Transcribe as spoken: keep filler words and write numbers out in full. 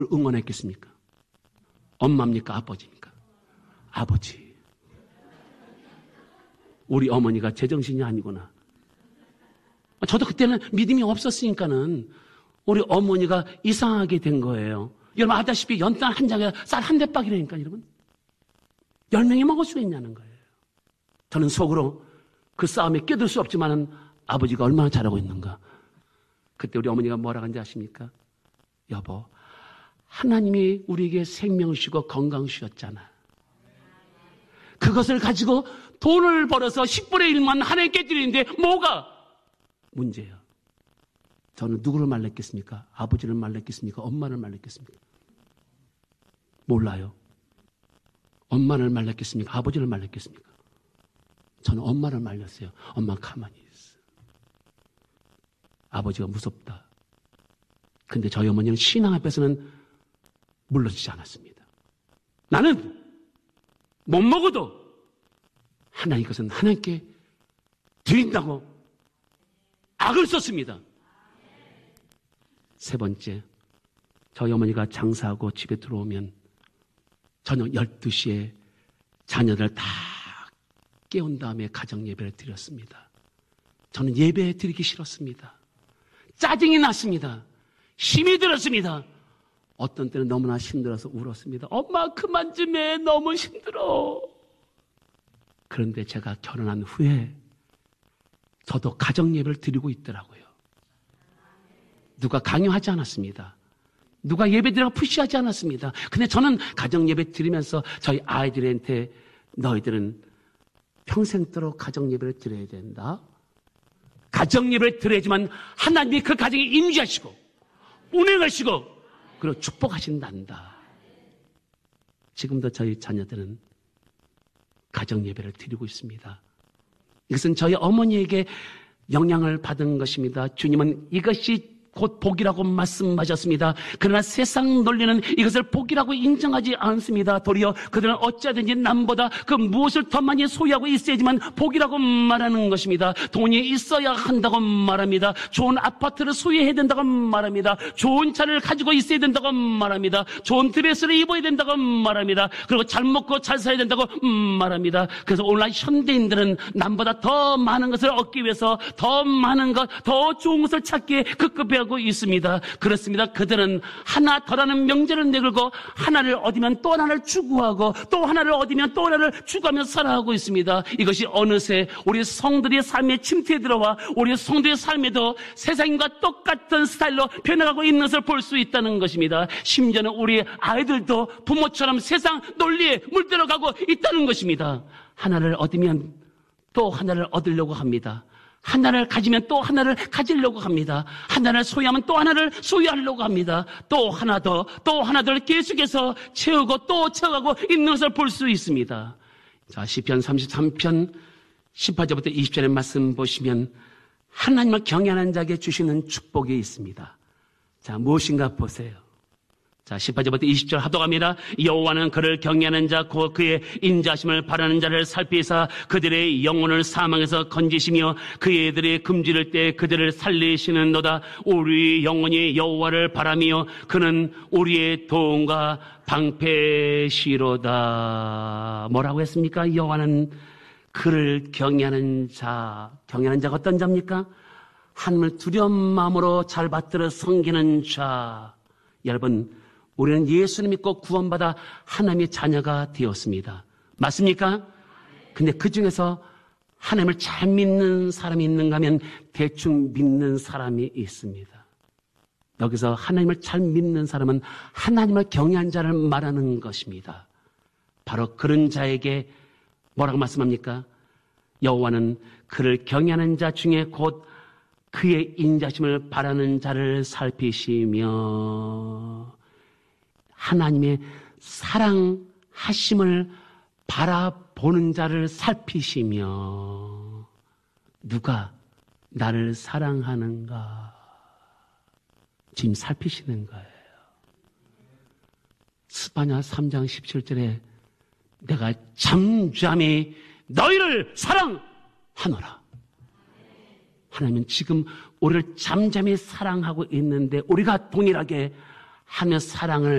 응원했겠습니까? 엄마입니까? 아버지입니까? 아버지. 우리 어머니가 제정신이 아니구나. 저도 그때는 믿음이 없었으니까는 우리 어머니가 이상하게 된 거예요. 여러분 아다시피 연탄 한 장에 쌀 한 대박이라니까 여러분. 열 명이 먹을 수 있냐는 거예요. 저는 속으로 그 싸움에 끼어들 수 없지만은 아버지가 얼마나 잘하고 있는가. 그때 우리 어머니가 뭐라고 하는지 아십니까? 여보, 하나님이 우리에게 생명을 주시고 건강을 주셨잖아. 그것을 가지고 돈을 벌어서 십분의 일만 하나님께 드리는데 뭐가 문제예요? 저는 누구를 말렸겠습니까? 아버지를 말렸겠습니까? 엄마를 말렸겠습니까? 몰라요. 엄마를 말렸겠습니까? 아버지를 말렸겠습니까? 저는 엄마를 말렸어요. 엄마 가만히 있어. 아버지가 무섭다. 근데 저희 어머니는 신앙 앞에서는 물러지지 않았습니다. 나는 못 먹어도 하나님 것은 하나님께 드린다고 악을 썼습니다. 세 번째, 저희 어머니가 장사하고 집에 들어오면 저녁 열두 시에 자녀들 다 깨운 다음에 가정 예배를 드렸습니다. 저는 예배 드리기 싫었습니다. 짜증이 났습니다. 힘이 들었습니다. 어떤 때는 너무나 힘들어서 울었습니다. 엄마 그만 좀 해. 너무 힘들어. 그런데 제가 결혼한 후에 저도 가정 예배를 드리고 있더라고요. 누가 강요하지 않았습니다. 누가 예배 드리라고 푸시하지 않았습니다. 근데 저는 가정 예배 드리면서 저희 아이들한테 너희들은 평생도록 가정 예배를 드려야 된다. 가정 예배를 드려야지만 하나님이 그 가정에 임재하시고 운행하시고 그리고 축복하신단다. 지금도 저희 자녀들은 가정 예배를 드리고 있습니다. 이것은 저희 어머니에게 영향을 받은 것입니다. 주님은 이것이 곧 복이라고 말씀하셨습니다. 그러나 세상 논리는 이것을 복이라고 인정하지 않습니다. 도리어 그들은 어찌하든지 남보다 그 무엇을 더 많이 소유하고 있어야지만 복이라고 말하는 것입니다. 돈이 있어야 한다고 말합니다. 좋은 아파트를 소유해야 된다고 말합니다. 좋은 차를 가지고 있어야 된다고 말합니다. 좋은 드레스를 입어야 된다고 말합니다. 그리고 잘 먹고 잘 살아야 된다고 말합니다. 그래서 오늘날 현대인들은 남보다 더 많은 것을 얻기 위해서 더 많은 것, 더 좋은 것을 찾기에 급급해 하고 있습니다. 그렇습니다. 그들은 하나 더라는 명제를 내걸고 하나를 얻으면 또 하나를 추구하고 또 하나를 얻으면 또 하나를 추구하며 살아가고 있습니다. 이것이 어느새 우리 성들의 삶에 침투해 들어와 우리 성들의 삶에도 세상과 똑같은 스타일로 변해가고 있는 것을 볼 수 있다는 것입니다. 심지어는 우리 아이들도 부모처럼 세상 논리에 물들어가고 있다는 것입니다. 하나를 얻으면 또 하나를 얻으려고 합니다. 하나를 가지면 또 하나를 가지려고 합니다. 하나를 소유하면 또 하나를 소유하려고 합니다. 또 하나 더, 또 하나 더 계속해서 채우고 또 채워가고 있는 것을 볼 수 있습니다. 자, 시편 삼십삼 편 십팔 절부터 이십 절의 말씀 보시면 하나님을 경외하는 자에게 주시는 축복이 있습니다. 자, 무엇인가 보세요. 자, 십팔 절부터 이십 절 하도갑니다. 여호와는 그를 경외하는 자 곧 그의 인자심을 바라는 자를 살피사 그들의 영혼을 사망에서 건지시며 그들의 금지를 때 그들을 살리시는도다. 우리 영혼이 여호와를 바라며 그는 우리의 도움과 방패시로다. 뭐라고 했습니까? 여호와는 그를 경외하는 자. 경외하는 자가 어떤 자입니까? 하나님을 두려운 마음으로 잘 받들어 섬기는 자. 여러분, 우리는 예수를 믿고 구원받아 하나님의 자녀가 되었습니다. 맞습니까? 근데 그 중에서 하나님을 잘 믿는 사람이 있는가 하면 대충 믿는 사람이 있습니다. 여기서 하나님을 잘 믿는 사람은 하나님을 경외한 자를 말하는 것입니다. 바로 그런 자에게 뭐라고 말씀합니까? 여호와는 그를 경외하는 자 중에 곧 그의 인자심을 바라는 자를 살피시며 하나님의 사랑하심을 바라보는 자를 살피시며 누가 나를 사랑하는가 지금 살피시는 거예요. 스바냐 삼 장 십칠 절에 내가 잠잠히 너희를 사랑하노라. 하나님은 지금 우리를 잠잠히 사랑하고 있는데 우리가 동일하게 하며 사랑을